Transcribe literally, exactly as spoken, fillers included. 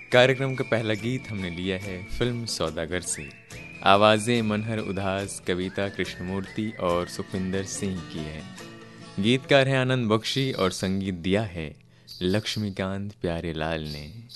कार्यक्रम का पहला गीत हमने लिया है फिल्म सौदागर से। आवाज़ें मनहर उदास, कविता कृष्णमूर्ति और सुखविंदर सिंह की है। गीतकार हैं आनंद बख्शी और संगीत दिया है लक्ष्मीकांत प्यारेलाल ने।